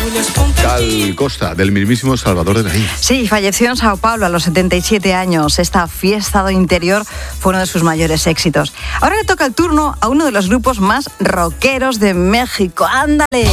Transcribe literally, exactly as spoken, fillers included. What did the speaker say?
Gal Costa, del mismísimo Salvador de Bahía. Sí, falleció en Sao Paulo a los setenta y siete años. Esta fiesta do interior fue uno de sus mayores éxitos. Ahora le toca el turno a uno de los grupos más rockeros de México. ¡Ándale!